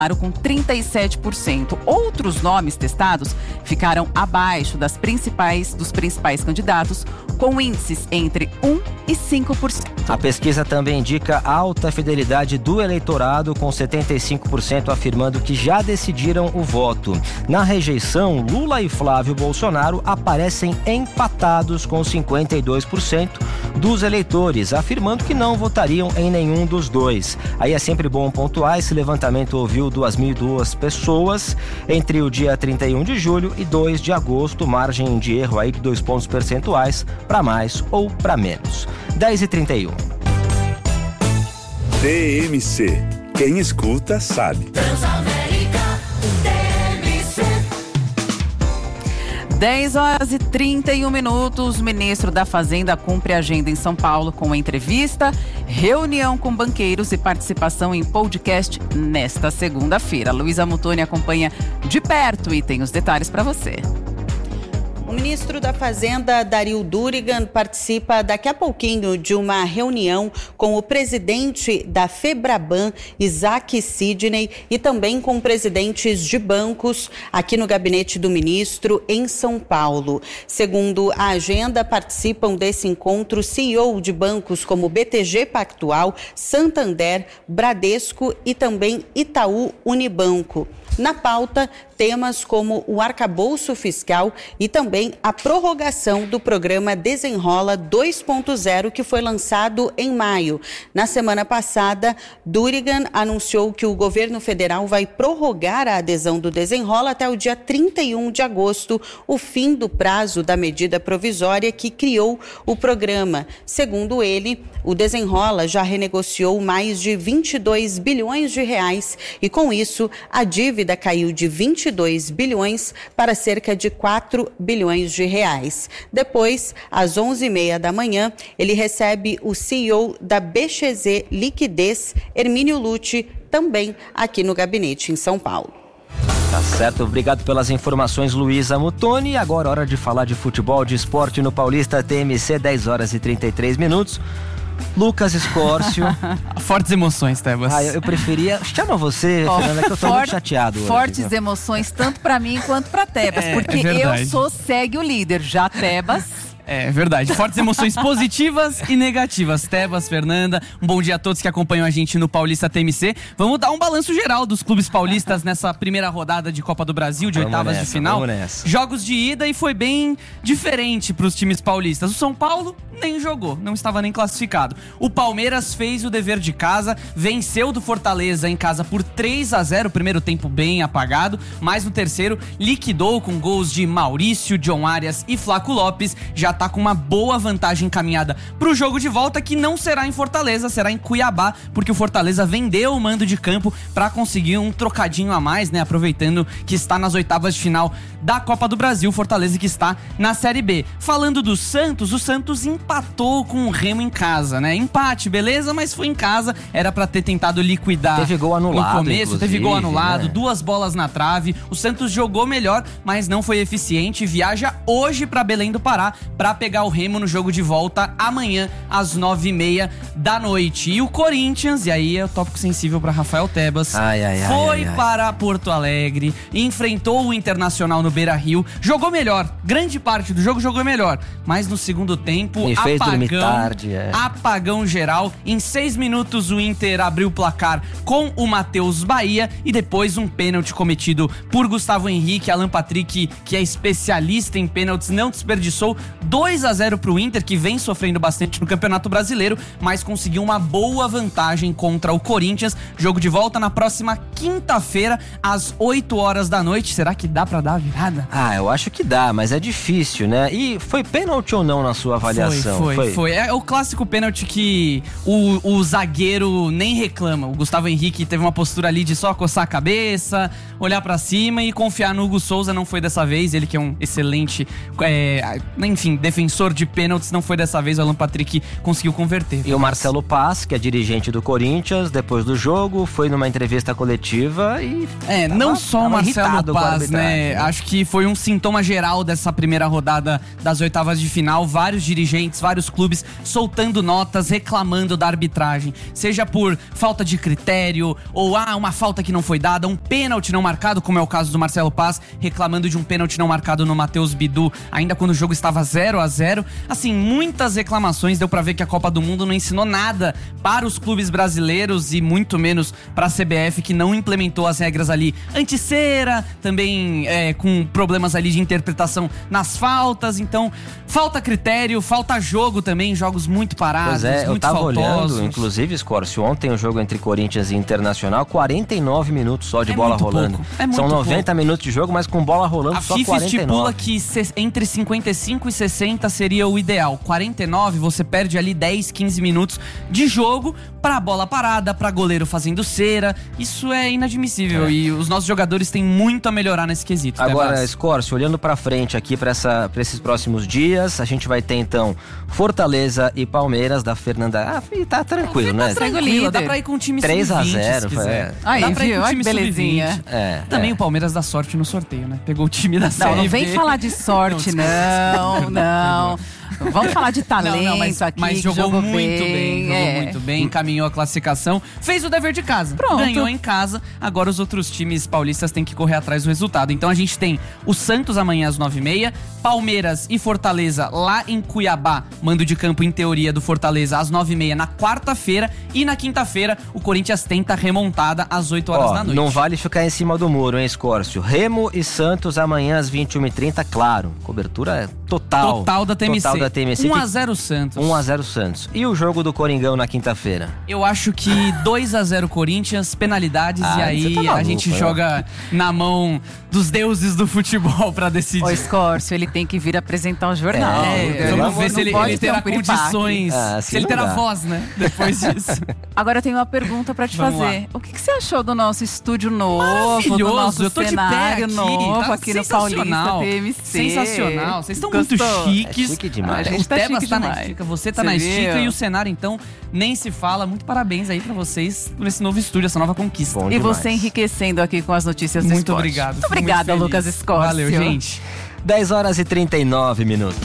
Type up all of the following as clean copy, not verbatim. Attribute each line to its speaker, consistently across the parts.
Speaker 1: com 37%. Outros nomes testados ficaram abaixo dos principais candidatos, com índices entre 1% e 5%.
Speaker 2: A pesquisa também indica alta fidelidade do eleitorado, com 75% afirmando que já decidiram o voto. Na rejeição, Lula e Flávio Bolsonaro aparecem empatados com 52% dos eleitores, afirmando que não votariam em nenhum dos dois. Aí é sempre bom pontuar, esse levantamento ouviu 2.002 pessoas entre o dia 31 de julho e 2 de agosto, margem de erro aí de 2 pontos percentuais para mais ou para menos. 10h31.
Speaker 3: TMC. Quem escuta sabe.
Speaker 4: Transamérica TMC.
Speaker 1: 10h31. O ministro da Fazenda cumpre a agenda em São Paulo com entrevista, reunião com banqueiros e participação em podcast nesta segunda-feira. Luísa Mutoni acompanha de perto e tem os detalhes para você.
Speaker 5: O ministro da Fazenda, Dario Durigan, participa daqui a pouquinho de uma reunião com o presidente da Febraban, Isaac Sidney, e também com presidentes de bancos aqui no gabinete do ministro em São Paulo. Segundo a agenda, participam desse encontro CEO de bancos como BTG Pactual, Santander, Bradesco e também Itaú Unibanco. Na pauta, temas como o arcabouço fiscal e também a prorrogação do programa Desenrola 2.0, que foi lançado em maio. Na semana passada, Durigan anunciou que o governo federal vai prorrogar a adesão do Desenrola até o dia 31 de agosto, o fim do prazo da medida provisória que criou o programa. Segundo ele, o Desenrola já renegociou mais de 22 bilhões de reais e, com isso, a dívida caiu de 22 bilhões para cerca de 4 bilhões de reais. Depois, às 11h30 da manhã, ele recebe o CEO da BXZ Liquidez, Hermínio Lucci, também aqui no gabinete em São Paulo.
Speaker 2: Tá certo, obrigado pelas informações, Luísa Mutoni. Agora hora de falar de futebol, de esporte no Paulista TMC, 10h33. Lucas Escórcio.
Speaker 6: Fortes emoções, Tebas.
Speaker 2: Eu preferia... Chama você, Fernanda, que eu tô muito chateado hoje.
Speaker 1: Fortes emoções, tanto pra mim quanto pra Tebas, porque eu sou segue o líder, já Tebas...
Speaker 6: É verdade, fortes emoções positivas e negativas. Tebas, Fernanda, um bom dia a todos que acompanham a gente no Paulista TMC. Vamos dar um balanço geral dos clubes paulistas nessa primeira rodada de Copa do Brasil, de oitavas de final. Jogos de ida e foi bem diferente para os times paulistas. O São Paulo nem jogou, não estava nem classificado. O Palmeiras fez o dever de casa, venceu do Fortaleza em casa por 3-0, primeiro tempo bem apagado, mas no terceiro liquidou com gols de Maurício, John Arias e Flaco Lopes. Já tá com uma boa vantagem encaminhada pro jogo de volta, que não será em Fortaleza, será em Cuiabá, porque o Fortaleza vendeu o mando de campo para conseguir um trocadinho a mais, né? Aproveitando que está nas oitavas de final da Copa do Brasil, Fortaleza que está na Série B. Falando do Santos, o Santos empatou com o Remo em casa, né? Empate, beleza, mas foi em casa, era para ter tentado liquidar.
Speaker 2: Teve gol anulado,
Speaker 6: no começo, teve gol anulado,
Speaker 2: né?
Speaker 6: 2 bolas na trave. O Santos jogou melhor, mas não foi eficiente. Viaja hoje para Belém do Pará para pegar o Remo no jogo de volta amanhã às 9h30 da noite. E o Corinthians, e aí é o tópico sensível para Rafael Tebas, foi para Porto Alegre, enfrentou o Internacional no Beira-Rio, jogou melhor, grande parte do jogo jogou melhor, mas no segundo tempo, apagão geral. Em 6 minutos o Inter abriu o placar com o Matheus Bahia e depois um pênalti cometido por Gustavo Henrique. Alan Patrick, que é especialista em pênaltis, não desperdiçou. 2-0 pro Inter, que vem sofrendo bastante no Campeonato Brasileiro, mas conseguiu uma boa vantagem contra o Corinthians. Jogo de volta na próxima quinta-feira, às 8h da noite. Será que dá pra dar a virada?
Speaker 2: Eu acho que dá, mas é difícil, né? E foi pênalti ou não na sua avaliação?
Speaker 6: Foi. É o clássico pênalti que o zagueiro nem reclama. O Gustavo Henrique teve uma postura ali de só coçar a cabeça, olhar pra cima e confiar no Hugo Souza. Não foi dessa vez, ele que é um excelente, enfim, defensor de pênaltis, não foi dessa vez, o Alan Patrick conseguiu converter.
Speaker 2: E o Marcelo Paz, que é dirigente do Corinthians, depois do jogo, foi numa entrevista coletiva e...
Speaker 6: não só o Marcelo Paz, né? Acho que foi um sintoma geral dessa primeira rodada das oitavas de final. Vários dirigentes, vários clubes soltando notas, reclamando da arbitragem. Seja por falta de critério, ou uma falta que não foi dada, um pênalti não marcado, como é o caso do Marcelo Paz, reclamando de um pênalti não marcado no Matheus Bidu, ainda quando o jogo estava 0-0. Assim, muitas reclamações. Deu pra ver que a Copa do Mundo não ensinou nada para os clubes brasileiros e muito menos para a CBF, que não implementou as regras ali anti-cera, também com problemas ali de interpretação nas faltas. Então, falta critério, falta jogo também, jogos muito parados,
Speaker 2: pois
Speaker 6: muito
Speaker 2: eu tava
Speaker 6: faltosos.
Speaker 2: olhando, inclusive, Scorcio, ontem o jogo entre Corinthians e Internacional, 49 minutos só de bola rolando. São 90 minutos de jogo, mas com bola rolando só 49.
Speaker 6: A FIFA estipula que entre 55 e 60 seria o ideal. 49, você perde ali 10, 15 minutos de jogo pra bola parada, pra goleiro fazendo cera. Isso é inadmissível e os nossos jogadores têm muito a melhorar nesse quesito.
Speaker 2: Agora, Scorcio, olhando pra frente aqui pra esses próximos dias, a gente vai ter então Fortaleza e Palmeiras da Fernanda.
Speaker 6: Tá
Speaker 2: tranquilo, né?
Speaker 6: Tranquilo, dá pra ir com o time
Speaker 2: 3-0,
Speaker 1: Aí,
Speaker 6: dá pra ir
Speaker 1: viu?
Speaker 6: com o time
Speaker 1: Belezinha.
Speaker 6: Também o Palmeiras dá sorte no sorteio, né? Pegou o time da Série
Speaker 1: Não vem
Speaker 6: B.
Speaker 1: falar de sorte, não. Vamos falar de talento aqui.
Speaker 6: Mas jogou muito bem. Jogou muito bem, encaminhou a classificação, fez o dever de casa.
Speaker 1: Pronto.
Speaker 6: Ganhou em casa, agora os outros times paulistas têm que correr atrás do resultado. Então a gente tem o Santos amanhã às 9h30, Palmeiras e Fortaleza lá em Cuiabá, mando de campo em teoria do Fortaleza às 9h30 na quarta-feira, e na quinta-feira o Corinthians tenta remontada às 8 horas da noite.
Speaker 2: Não vale ficar em cima do muro, hein, Scorcio? Remo e Santos amanhã às 21h30, claro. Cobertura total da TMC.
Speaker 6: 1-0 Santos.
Speaker 2: 1-0 Santos. E o jogo do Coringão na quinta-feira?
Speaker 6: Eu acho que 2-0 Corinthians, penalidades, e aí
Speaker 2: tá maluco,
Speaker 6: a gente joga na mão dos deuses do futebol pra decidir.
Speaker 1: O Scorcio, ele tem que vir apresentar o jornal.
Speaker 6: Vamos ver se ele terá condições, se ele terá voz, né? Depois disso.
Speaker 1: Agora eu tenho uma pergunta pra te fazer. O que você achou do nosso estúdio novo,
Speaker 6: Maravilhoso,
Speaker 1: do nosso
Speaker 6: eu tô
Speaker 1: cenário
Speaker 6: de pé aqui,
Speaker 1: novo aqui no Paulista TMC?
Speaker 6: Sensacional, vocês estão muito chiques.
Speaker 2: Chique demais.
Speaker 1: A gente tá chique
Speaker 6: tá na
Speaker 1: demais.
Speaker 6: estica, você tá na estica e o cenário, então, nem se fala. Muito parabéns aí pra vocês por esse novo estúdio, essa nova conquista.
Speaker 2: Bom
Speaker 1: e
Speaker 2: demais.
Speaker 1: você enriquecendo aqui com as notícias do
Speaker 6: Muito
Speaker 1: esporte.
Speaker 6: obrigado.
Speaker 1: Muito obrigada, Lucas Scorcio.
Speaker 6: Valeu, gente.
Speaker 2: 10h39.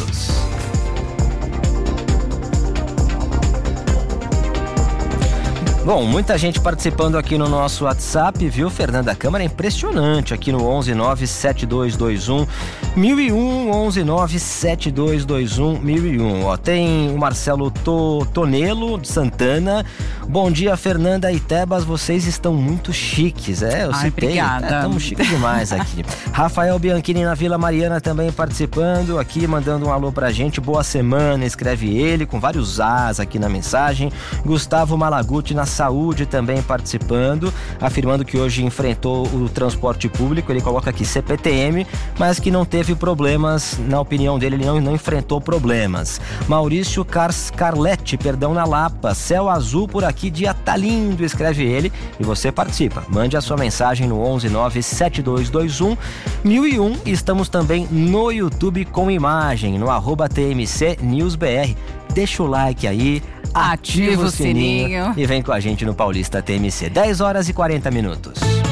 Speaker 2: Bom, muita gente participando aqui no nosso WhatsApp, viu, Fernanda? A Câmara é impressionante aqui no 1197221 1001, 1197221 1001. Ó, tem o Marcelo Tonelo de Santana. Bom dia, Fernanda e Tebas, vocês estão muito chiques. Eu citei.
Speaker 1: Obrigada.
Speaker 2: Estamos chiques demais aqui. Rafael Bianchini na Vila Mariana também participando aqui, mandando um alô pra gente. Boa semana, escreve ele, com vários As aqui na mensagem. Gustavo Malaguti na Saúde também participando, afirmando que hoje enfrentou o transporte público. Ele coloca aqui CPTM, mas que não teve problemas, na opinião dele, ele não enfrentou problemas. Maurício Carletti, na Lapa, céu azul por aqui, dia tá lindo, escreve ele, e você participa. Mande a sua mensagem no 1197221 1001. Estamos também no YouTube com imagem, no @TMC NewsBR. Deixa o like aí, ativa o sininho e vem com a gente no Paulista TMC. 10h40.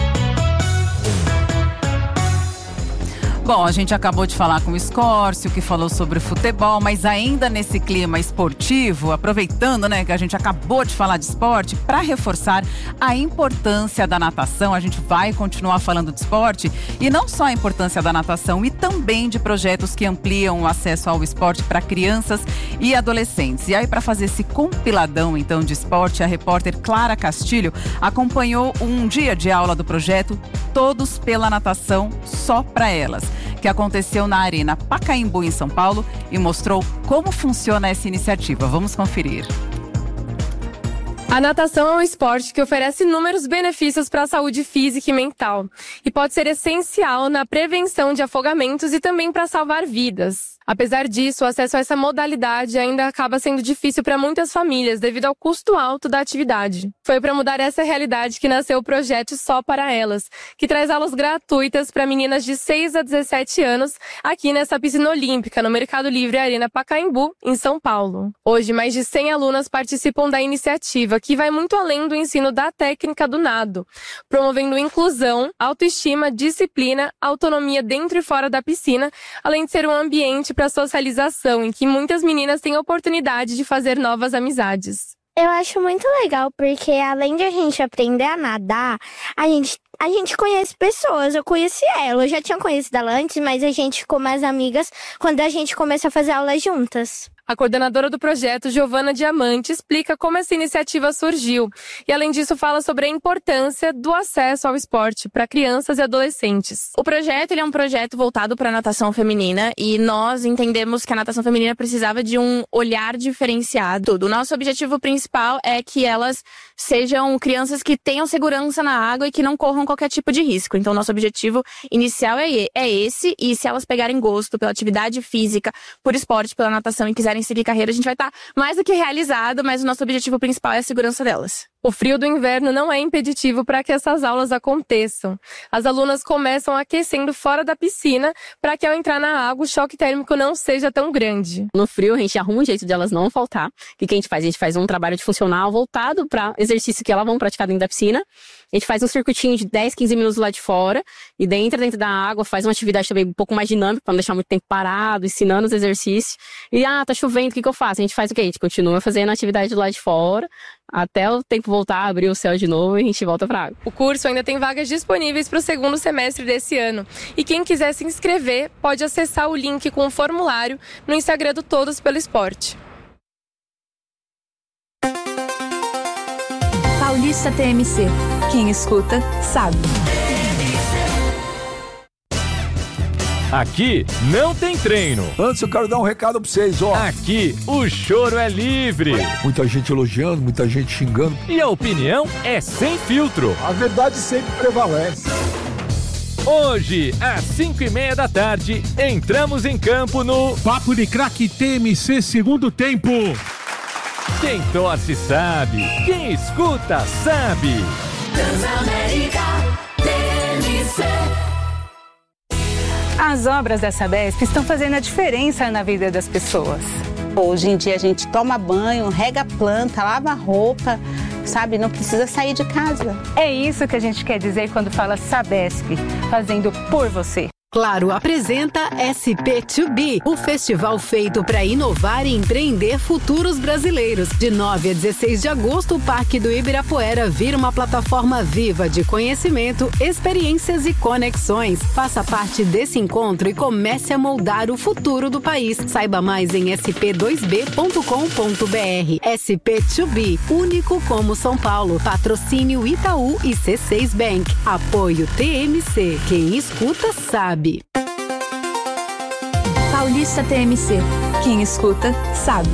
Speaker 1: Bom, a gente acabou de falar com o Scorcio, que falou sobre futebol, mas ainda nesse clima esportivo, aproveitando, né, que a gente acabou de falar de esporte, para reforçar a importância da natação, a gente vai continuar falando de esporte, e não só a importância da natação, e também de projetos que ampliam o acesso ao esporte para crianças e adolescentes. E aí, para fazer esse compiladão, então, de esporte, a repórter Clara Castilho acompanhou um dia de aula do projeto Todos pela Natação, só para elas, que aconteceu na Arena Pacaembu, em São Paulo, e mostrou como funciona essa iniciativa. Vamos conferir.
Speaker 7: A natação é um esporte que oferece inúmeros benefícios para a saúde física e mental e pode ser essencial na prevenção de afogamentos e também para salvar vidas. Apesar disso, o acesso a essa modalidade ainda acaba sendo difícil para muitas famílias devido ao custo alto da atividade. Foi para mudar essa realidade que nasceu o projeto Só para Elas, que traz aulas gratuitas para meninas de 6 a 17 anos aqui nessa piscina olímpica, no Mercado Livre Arena Pacaembu, em São Paulo. Hoje, mais de 100 alunas participam da iniciativa, que vai muito além do ensino da técnica do nado, promovendo inclusão, autoestima, disciplina, autonomia dentro e fora da piscina, além de ser um ambiente para socialização, em que muitas meninas têm a oportunidade de fazer novas amizades.
Speaker 8: Eu acho muito legal, porque além de a gente aprender a nadar, a gente conhece pessoas. Eu conheci ela, eu já tinha conhecido ela antes, mas a gente ficou mais amigas quando a gente começou a fazer aulas juntas.
Speaker 7: A coordenadora do projeto, Giovana Diamante, explica como essa iniciativa surgiu e, além disso, fala sobre a importância do acesso ao esporte para crianças e adolescentes.
Speaker 9: O projeto ele é um projeto voltado para a natação feminina e nós entendemos que a natação feminina precisava de um olhar diferenciado. O nosso objetivo principal é que elas sejam crianças que tenham segurança na água e que não corram qualquer tipo de risco. Então, nosso objetivo inicial é esse, e se elas pegarem gosto pela atividade física, por esporte, pela natação e quiserem seguir carreira, a gente vai estar mais do que realizado, mas o nosso objetivo principal é a segurança delas.
Speaker 7: O frio do inverno não é impeditivo para que essas aulas aconteçam. As alunas começam aquecendo fora da piscina para que ao entrar na água o choque térmico não seja tão grande.
Speaker 10: No frio a gente arruma um jeito de elas não faltar. O que a gente faz? A gente faz um trabalho de funcional voltado para exercício que elas vão praticar dentro da piscina. A gente faz um circuitinho de 10, 15 minutos lá de fora e dentro da água faz uma atividade também um pouco mais dinâmica para não deixar muito tempo parado, ensinando os exercícios. E tá chovendo, o que eu faço? A gente faz o quê? A gente continua fazendo a atividade lá de fora até o tempo voltar a abrir o céu de novo e a gente volta para a água.
Speaker 7: O curso ainda tem vagas disponíveis para o segundo semestre desse ano. E quem quiser se inscrever pode acessar o link com o formulário no Instagram do Todos pelo Esporte.
Speaker 11: Paulista TMC. Quem escuta, sabe.
Speaker 12: Aqui não tem treino.
Speaker 13: Antes eu quero dar um recado pra vocês, ó.
Speaker 12: Aqui o choro é livre.
Speaker 13: Muita gente elogiando, muita gente xingando.
Speaker 12: E a opinião é sem filtro.
Speaker 13: A verdade sempre prevalece.
Speaker 12: Hoje, às 5:30 da tarde, entramos em campo no
Speaker 14: Papo de Craque TMC segundo tempo.
Speaker 12: Quem torce sabe, quem escuta sabe.
Speaker 4: Transamérica TMC.
Speaker 15: As obras da Sabesp estão fazendo a diferença na vida das pessoas.
Speaker 16: Hoje em dia a gente toma banho, rega a planta, lava a roupa, sabe? Não precisa sair de casa.
Speaker 15: É isso que a gente quer dizer quando fala Sabesp, fazendo por você.
Speaker 17: Claro apresenta SP2B, o festival feito para inovar e empreender futuros brasileiros. De 9 a 16 de agosto, o Parque do Ibirapuera vira uma plataforma viva de conhecimento, experiências e conexões. Faça parte desse encontro e comece a moldar o futuro do país. Saiba mais em sp2b.com.br. SP2B, único como São Paulo. Patrocínio Itaú e C6 Bank. Apoio TMC. Quem escuta sabe.
Speaker 11: Paulista TMC. Quem escuta, sabe.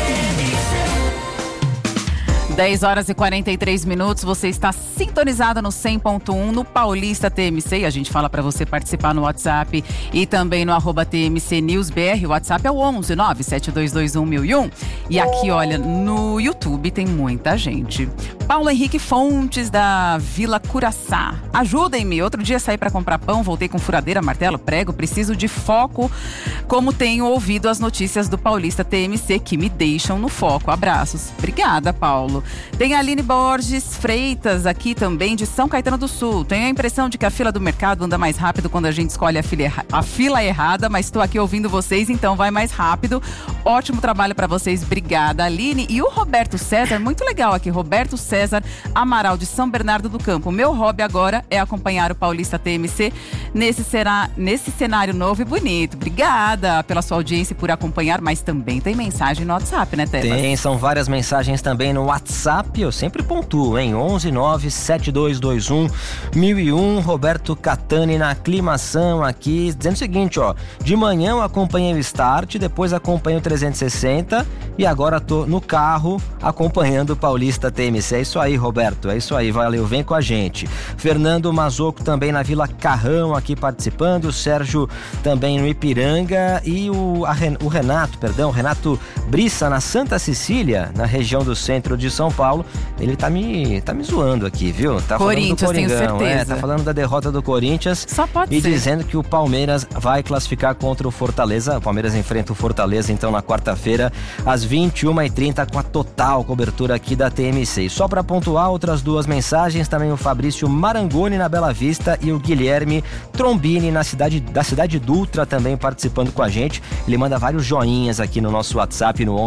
Speaker 1: 10 horas e 43 minutos, você está sintonizado no 100.1 no Paulista TMC e a gente fala para você participar no WhatsApp e também no @TMCNewsBR. O WhatsApp é o 11 97221 e aqui, olha, no YouTube tem muita gente. Paulo Henrique Fontes, da Vila Curaçá. Ajudem-me, outro dia saí para comprar pão, voltei com furadeira, martelo, prego, preciso de foco, como tenho ouvido as notícias do Paulista TMC que me deixam no foco. Abraços. Obrigada, Paulo. Tem a Aline Borges Freitas aqui também, de São Caetano do Sul. Tenho a impressão de que a fila do mercado anda mais rápido quando a gente escolhe a fila errada, mas estou aqui ouvindo vocês, então vai mais rápido. Ótimo trabalho para vocês, obrigada, Aline. E o Roberto César, muito legal aqui, Roberto César Amaral, de São Bernardo do Campo. Meu hobby agora é acompanhar o Paulista TMC nesse cenário novo e bonito. Obrigada pela sua audiência e por acompanhar, mas também tem mensagem no WhatsApp, né, Tebas?
Speaker 2: Tem, são várias mensagens também no WhatsApp, eu sempre pontuo, hein? 11 9 97221-1001. Roberto Catani na aclimação aqui, dizendo o seguinte, ó: de manhã eu acompanhei o Start, depois acompanhei o 360 e agora tô no carro acompanhando o Paulista TMC. É isso aí, Roberto, é isso aí, valeu, vem com a gente. Fernando Mazoco também na Vila Carrão aqui participando, o Sérgio também no Ipiranga e o Renato Brissa na Santa Cecília, na região do centro de São Paulo. Ele tá me zoando aqui, viu? Tá
Speaker 1: Corinthians,
Speaker 2: falando do Coringão,
Speaker 1: tenho certeza.
Speaker 2: tá falando da derrota do Corinthians.
Speaker 1: Só pode
Speaker 2: e
Speaker 1: ser.
Speaker 2: Dizendo que o Palmeiras vai classificar contra o Fortaleza. O Palmeiras enfrenta o Fortaleza então na quarta-feira às 21h30 com a total cobertura aqui da TMC. E só para pontuar outras duas mensagens, também o Fabrício Marangoni na Bela Vista e o Guilherme Trombini da cidade Dutra também participando com a gente. Ele manda vários joinhas aqui no nosso WhatsApp no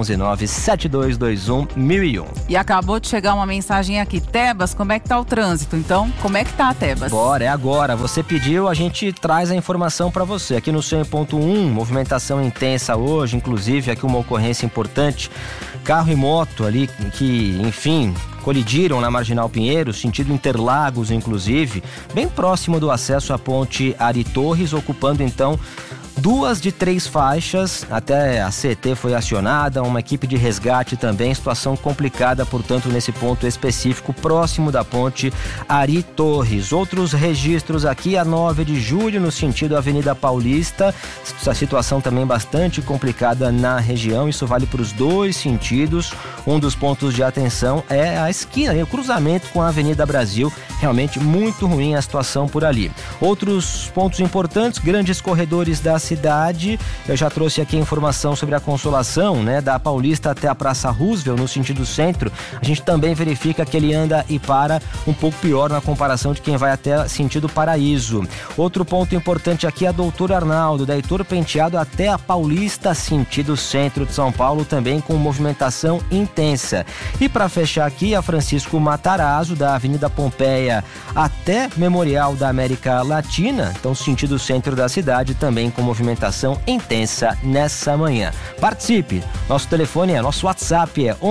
Speaker 2: 11972211001.
Speaker 1: E acabou de chegar uma mensagem aqui: Tebas, como é que tá o trânsito? Então, como é que tá, Tebas?
Speaker 2: Bora, é agora. Você pediu, a gente traz a informação para você. Aqui no 100.1, movimentação intensa hoje, inclusive aqui uma ocorrência importante. Carro e moto ali que, enfim, colidiram na Marginal Pinheiro, sentido Interlagos, inclusive, bem próximo do acesso à ponte Ari Torres, ocupando então 2 de 3 faixas. Até a CET foi acionada, uma equipe de resgate também, situação complicada, portanto, nesse ponto específico, próximo da ponte Ari Torres. Outros registros aqui, a 9 de julho, no sentido Avenida Paulista, a situação também bastante complicada na região, isso vale para os dois sentidos. Um dos pontos de atenção é a esquina, o cruzamento com a Avenida Brasil, realmente muito ruim a situação por ali. Outros pontos importantes, grandes corredores da cidade, eu já trouxe aqui a informação sobre a Consolação, né, da Paulista até a Praça Roosevelt, no sentido centro. A gente também verifica que ele anda e para um pouco pior na comparação de quem vai até sentido Paraíso. Outro ponto importante aqui é a Doutor Arnaldo, da Heitor Penteado até a Paulista, sentido centro de São Paulo, também com movimentação intensa. E para fechar aqui, a Francisco Matarazzo, da Avenida Pompeia até Memorial da América Latina, então sentido centro da cidade, também com movimentação intensa nessa manhã. Participe! Nosso telefone nosso WhatsApp é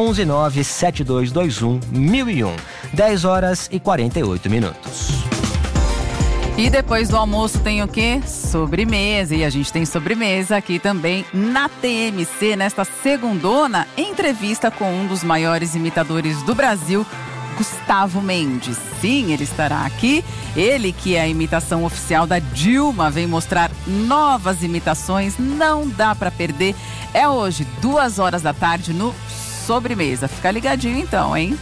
Speaker 2: 11972211001. 10h48.
Speaker 1: E depois do almoço tem o quê? Sobremesa. E a gente tem sobremesa aqui também na TMC, nesta segundona, entrevista com um dos maiores imitadores do Brasil, Gustavo Mendes. Sim, ele estará aqui. Ele que é a imitação oficial da Dilma, vem mostrar novas imitações, não dá pra perder. É hoje, 14h no Sobremesa. Fica ligadinho então, hein?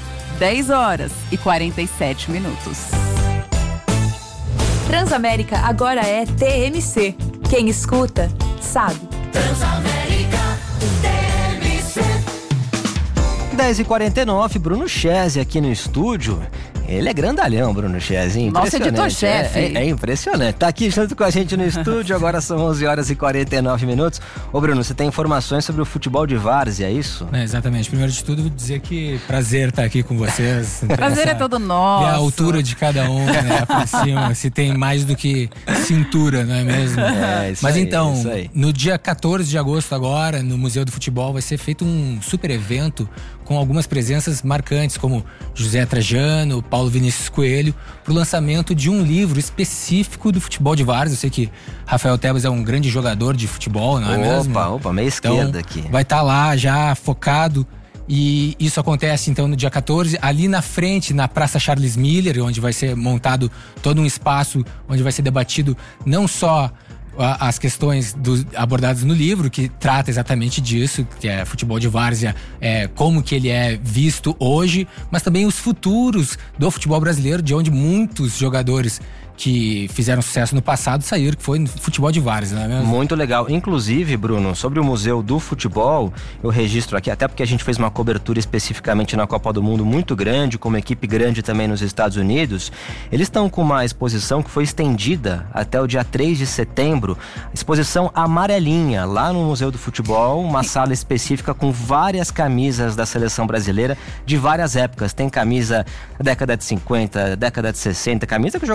Speaker 1: 10h47.
Speaker 11: Transamérica agora é TMC. Quem escuta, sabe.
Speaker 4: Transamérica TMC.
Speaker 2: 10h49, Bruno Chese aqui no estúdio. Ele é grandalhão, Bruno Chese.
Speaker 1: Nosso editor-chefe.
Speaker 2: É impressionante. Tá aqui junto com a gente no estúdio, agora são 11h49. Ô Bruno, você tem informações sobre o futebol de várzea, é isso?
Speaker 18: É, exatamente. Primeiro de tudo, vou dizer que prazer estar aqui com vocês.
Speaker 1: Prazer é todo nosso.
Speaker 18: E a altura de cada um, né? Por cima, se tem mais do que cintura, não é mesmo?
Speaker 2: É, isso. Mas
Speaker 18: aí,
Speaker 2: então,
Speaker 18: isso aí. No dia 14 de agosto agora, no Museu do Futebol, vai ser feito um super evento com algumas presenças marcantes, como José Trajano, Paulo Vinícius Coelho, para o lançamento de um livro específico do futebol de várzea. Eu sei que Rafael Tebas é um grande jogador de futebol, não é mesmo?
Speaker 2: Opa, meia esquerda aqui.
Speaker 18: Vai estar lá já focado, e isso acontece então no dia 14, ali na frente, na Praça Charles Miller, onde vai ser montado todo um espaço onde vai ser debatido não só as questões abordadas no livro, que trata exatamente disso, que é futebol de várzea, como que ele é visto hoje, mas também os futuros do futebol brasileiro, de onde muitos jogadores que fizeram sucesso no passado saíram, que foi no futebol de várzea, não é mesmo?
Speaker 2: Muito legal. Inclusive, Bruno, sobre o Museu do Futebol, eu registro aqui, até porque a gente fez uma cobertura especificamente na Copa do Mundo muito grande, com uma equipe grande também nos Estados Unidos. Eles estão com uma exposição que foi estendida até o dia 3 de setembro, exposição amarelinha, lá no Museu do Futebol, uma sala específica com várias camisas da seleção brasileira de várias épocas. Tem camisa da década de 50, década de 60, camisa que os jogadores usavam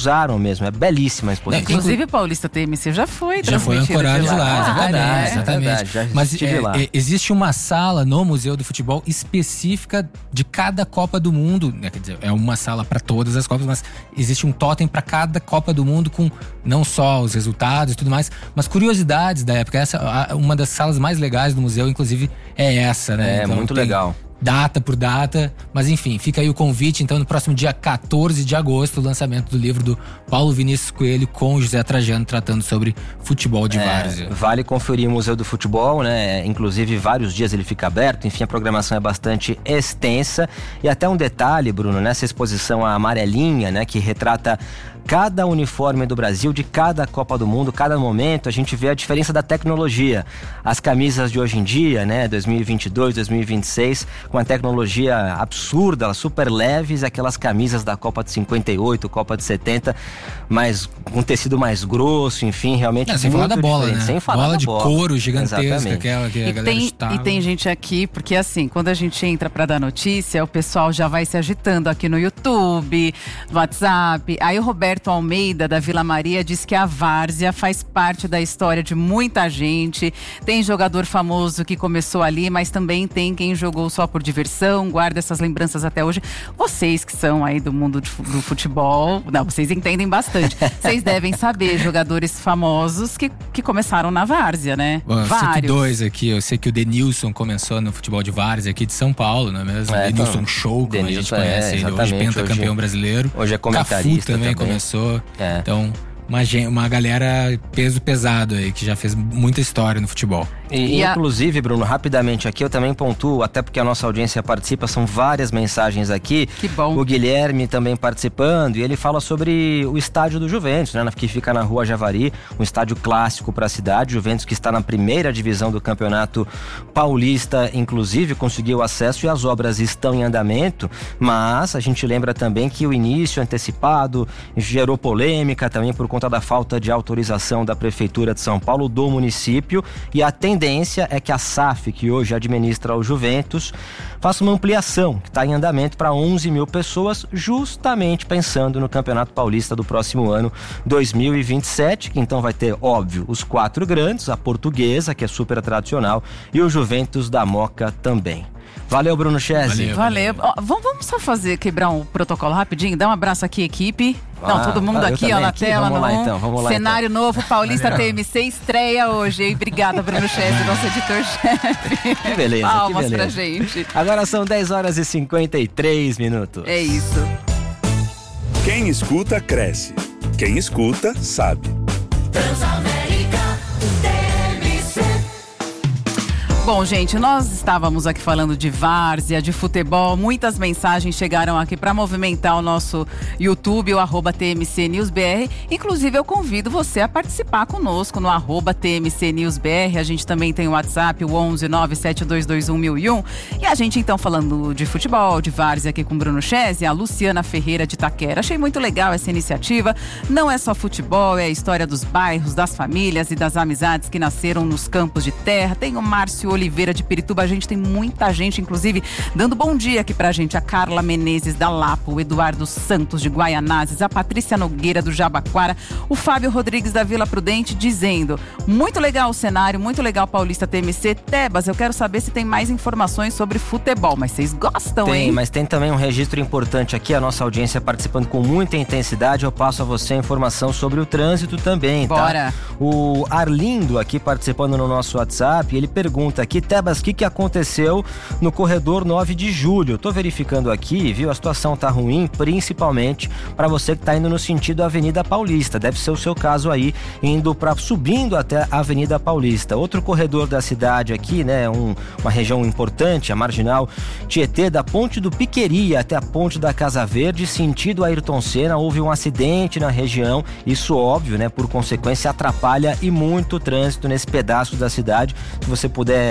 Speaker 2: usaram mesmo. É belíssima a exposição.
Speaker 1: Inclusive, Paulista TMC já foi
Speaker 18: ancorado de lá, exatamente.
Speaker 2: Exatamente. Já
Speaker 18: Mas
Speaker 2: estive lá.
Speaker 18: existe uma sala no Museu do Futebol específica de cada Copa do Mundo, né? Quer dizer, é uma sala para todas as Copas, mas existe um totem para cada Copa do Mundo com não só os resultados e tudo mais, mas curiosidades da época. Essa, uma das salas mais legais do museu, inclusive, é essa, né?
Speaker 2: Então, muito legal.
Speaker 18: Data por data, mas enfim, fica aí o convite. Então, no próximo dia 14 de agosto, o lançamento do livro do Paulo Vinícius Coelho com o José Trajano, tratando sobre futebol de várzea.
Speaker 2: Vale conferir o Museu do Futebol, né? Inclusive, vários dias ele fica aberto. Enfim, a programação é bastante extensa. E até um detalhe, Bruno, nessa exposição a amarelinha, né? Que retrata cada uniforme do Brasil, de cada Copa do Mundo, cada momento, a gente vê a diferença da tecnologia. As camisas de hoje em dia, né, 2022, 2026, com a tecnologia absurda, elas super leves, aquelas camisas da Copa de 58, Copa de 70, mas com tecido mais grosso, enfim, realmente
Speaker 18: sem falar da bola, né?
Speaker 2: Sem falar
Speaker 18: bola
Speaker 2: da
Speaker 18: de couro gigantesca, aquela que a galera
Speaker 1: chutava. E tem gente aqui, porque assim, quando a gente entra pra dar notícia, o pessoal já vai se agitando aqui no YouTube, no WhatsApp. Aí o Roberto Almeida, da Vila Maria, diz que a várzea faz parte da história de muita gente. Tem jogador famoso que começou ali, mas também tem quem jogou só por diversão, guarda essas lembranças até hoje. Vocês que são aí do mundo do futebol, não, vocês entendem bastante. Vocês devem saber jogadores famosos que começaram na várzea, né?
Speaker 18: Bom, vários. Dois aqui, eu sei que o Denilson começou no futebol de várzea aqui de São Paulo, não é mesmo? Denilson Show, como a gente conhece ele, hoje pentacampeão brasileiro.
Speaker 2: Hoje é comentarista.
Speaker 18: Cafu também começou. Então, uma galera peso pesado aí, que já fez muita história no futebol.
Speaker 2: Inclusive, Bruno, rapidamente aqui eu também pontuo, até porque a nossa audiência participa, são várias mensagens aqui.
Speaker 1: Que bom.
Speaker 2: O Guilherme também participando, e ele fala sobre o estádio do Juventus, né, que fica na Rua Javari, um estádio clássico para a cidade. Juventus que está na primeira divisão do Campeonato Paulista, inclusive conseguiu acesso e as obras estão em andamento, mas a gente lembra também que o início antecipado gerou polêmica também por conta da falta de autorização da Prefeitura de São Paulo, do município, e a tendência é que a SAF, que hoje administra o Juventus, faça uma ampliação que está em andamento para 11 mil pessoas, justamente pensando no Campeonato Paulista do próximo ano, 2027, que então vai ter, óbvio, os 4 grandes, a Portuguesa, que é super tradicional, e o Juventus da Moca também. Valeu, Bruno Chesi.
Speaker 1: Valeu. Vamos só quebrar um protocolo rapidinho, dar um abraço aqui, equipe. Não, todo mundo aqui, ó, na tela.
Speaker 2: Vamos lá,
Speaker 1: cenário novo, Paulista TMC estreia hoje, hein? Obrigada, Bruno Chesi, nosso editor-chefe.
Speaker 2: Que beleza,
Speaker 1: palmas
Speaker 2: que beleza.
Speaker 1: Pra gente.
Speaker 2: Agora são 10 horas e 53 minutos.
Speaker 1: É isso.
Speaker 3: Quem escuta, cresce. Quem escuta, sabe.
Speaker 1: Bom, gente, nós estávamos aqui falando de várzea, de futebol. Muitas mensagens chegaram aqui para movimentar o nosso YouTube, o @TMCNewsBR. Inclusive, eu convido você a participar conosco no @TMCNewsBR. A gente também tem o WhatsApp, o 11 97221 E a gente, então, falando de futebol, de várzea aqui com o Bruno Chesi, a Luciana Ferreira de Itaquera. Achei muito legal essa iniciativa. Não é só futebol, é a história dos bairros, das famílias e das amizades que nasceram nos campos de terra. Tem o Márcio Oliveira de Pirituba, a gente tem muita gente, inclusive, dando bom dia aqui pra gente. A Carla Menezes da Lapa, o Eduardo Santos de Guaianazes, a Patrícia Nogueira do Jabaquara, o Fábio Rodrigues da Vila Prudente dizendo: muito legal o cenário, muito legal Paulista TMC. Tebas, eu quero saber se tem mais informações sobre futebol, mas vocês gostam, hein?
Speaker 2: Tem, mas tem também um registro importante aqui, a nossa audiência participando com muita intensidade. Eu passo a você a informação sobre o trânsito também, tá?
Speaker 1: Bora!
Speaker 2: O Arlindo aqui participando no nosso WhatsApp, ele pergunta aqui: Tebas, o que aconteceu no corredor 9 de julho? Eu tô verificando aqui, viu? A situação tá ruim, principalmente para você que tá indo no sentido Avenida Paulista. Deve ser o seu caso aí, subindo até a Avenida Paulista. Outro corredor da cidade aqui, né? Uma região importante, a Marginal Tietê, da Ponte do Piqueria até a Ponte da Casa Verde, sentido Ayrton Senna. Houve um acidente na região. Isso, óbvio, né? Por consequência, atrapalha e muito o trânsito nesse pedaço da cidade. Se você puder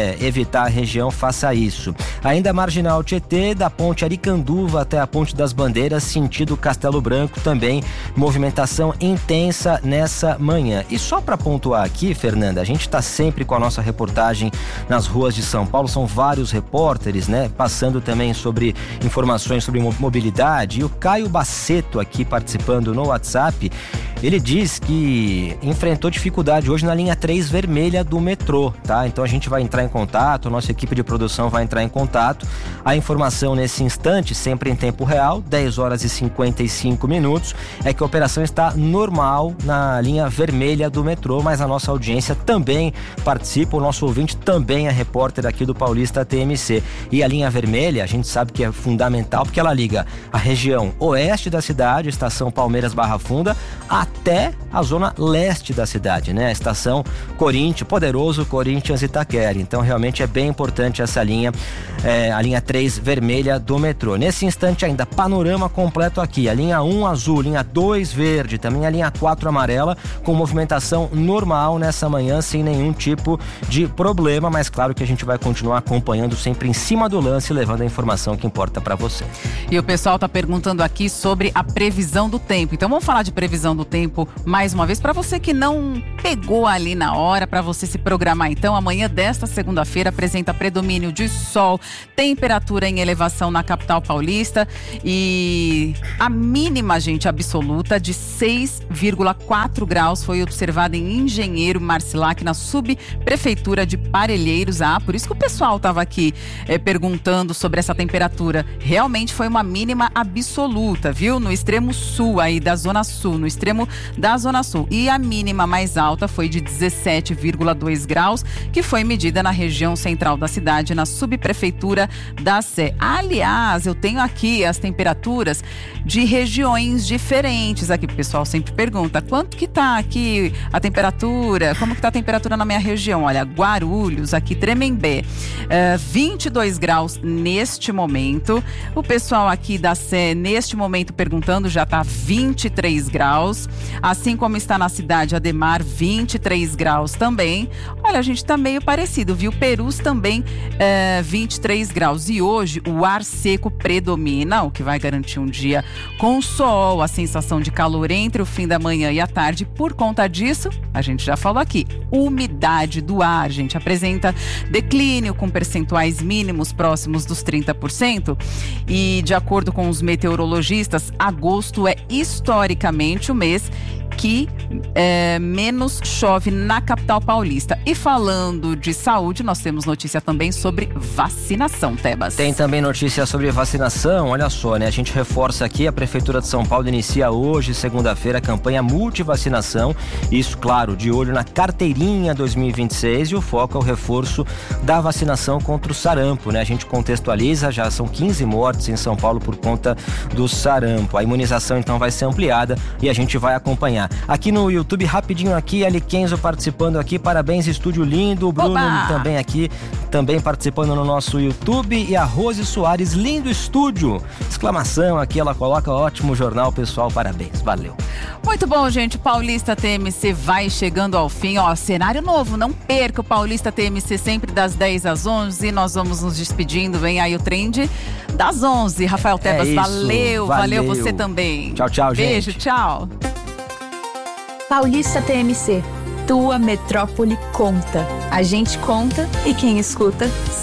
Speaker 2: puder evitar a região, faça isso. Ainda a Marginal Tietê, da ponte Aricanduva até a Ponte das Bandeiras, sentido Castelo Branco, também movimentação intensa nessa manhã. E só para pontuar aqui, Fernanda, a gente está sempre com a nossa reportagem nas ruas de São Paulo, são vários repórteres, né, passando também sobre informações sobre mobilidade, e o Caio Baceto aqui participando no WhatsApp, ele diz que enfrentou dificuldade hoje na linha 3 vermelha do metrô, tá? Então a gente vai entrar em contato, a nossa equipe de produção vai entrar em contato. A informação nesse instante, sempre em tempo real, 10 horas e 55 minutos, é que a operação está normal na linha vermelha do metrô, mas a nossa audiência também participa, o nosso ouvinte também é repórter aqui do Paulista TMC. E a linha vermelha, a gente sabe que é fundamental porque ela liga a região oeste da cidade, estação Palmeiras Barra Funda, até a zona leste da cidade, né? A estação Corinthians, poderoso Corinthians Itaquera. Então realmente é bem importante essa linha, a linha 3 vermelha do metrô. Nesse instante ainda panorama completo aqui, a linha 1 azul, linha 2 verde, também a linha 4 amarela, com movimentação normal nessa manhã, sem nenhum tipo de problema, mas claro que a gente vai continuar acompanhando sempre em cima do lance, levando a informação que importa para você.
Speaker 1: E o pessoal tá perguntando aqui sobre a previsão do tempo. Então vamos falar de previsão do tempo mais uma vez, para você que não pegou ali na hora, para você se programar. Então, amanhã desta segunda-feira apresenta predomínio de sol, temperatura em elevação na capital paulista e a mínima, gente, absoluta de 6,4 graus foi observada em Engenheiro Marcilac, na subprefeitura de Parelheiros. Por isso que o pessoal estava aqui perguntando sobre essa temperatura. Realmente foi uma mínima absoluta, viu? No extremo sul aí da Zona Sul, no extremo da Zona Sul. E a mínima mais alta foi de 17,2 graus, que foi medida na região central da cidade, na subprefeitura da Sé. Aliás, eu tenho aqui as temperaturas de regiões diferentes aqui. O pessoal sempre pergunta, quanto que tá aqui a temperatura? Como que tá a temperatura na minha região? Olha, Guarulhos, aqui Tremembé, 22 graus neste momento. O pessoal aqui da Sé, neste momento, perguntando, já tá 23 graus. Assim como está na cidade Ademar, 23 graus também. Olha, a gente tá meio parecido, viu? Perus também, 23 graus. E hoje o ar seco predomina, o que vai garantir um dia com sol, a sensação de calor entre o fim da manhã e a tarde. Por conta disso, a gente já falou aqui, umidade do ar, gente, apresenta declínio com percentuais mínimos próximos dos 30%. E de acordo com os meteorologistas, agosto é historicamente o mês que menos chove na capital paulista. E falando de saúde, nós temos notícia também sobre vacinação, Tebas.
Speaker 2: Tem também notícia sobre vacinação, olha só, né? A gente reforça aqui, a Prefeitura de São Paulo inicia hoje, segunda-feira, a campanha multivacinação. Isso, claro, de olho na carteirinha 2026, e o foco é o reforço da vacinação contra o sarampo, né? A gente contextualiza, já são 15 mortes em São Paulo por conta do sarampo. A imunização então vai ser ampliada e a gente vai acompanhar. Aqui no YouTube, rapidinho aqui, Ali Kenzo participando aqui, parabéns, estúdio lindo, o Bruno também aqui, também participando no nosso YouTube, e a Rose Soares, lindo estúdio, exclamação aqui, ela coloca, ótimo jornal, pessoal, parabéns, valeu.
Speaker 1: Muito bom, gente, o Paulista TMC vai chegando ao fim, cenário novo, não perca o Paulista TMC sempre das 10 às 11, nós vamos nos despedindo, vem aí o trend das 11, Rafael Tebas, valeu você também.
Speaker 2: Tchau, gente.
Speaker 1: Beijo, tchau.
Speaker 11: Paulista TMC, tua metrópole conta. A gente conta e quem escuta sabe.